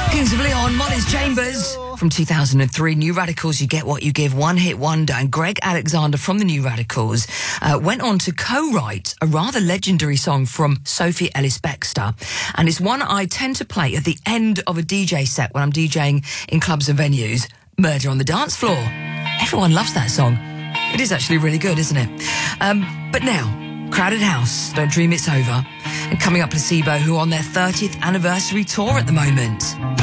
Kings of Leon, Molly's Chambers. From 2003, New Radicals, You Get What You Give, one-hit wonder. And Greg Alexander from the New Radicals went on to co-write a rather legendary song from Sophie Ellis-Bextor. And it's one I tend to play at the end of a DJ set when I'm DJing in clubs and venues. Murder on the Dance Floor. Everyone loves that song. It is actually really good, isn't it? But now, Crowded House, Don't Dream It's Over. And coming up, Placebo, who are on their 30th anniversary tour at the moment.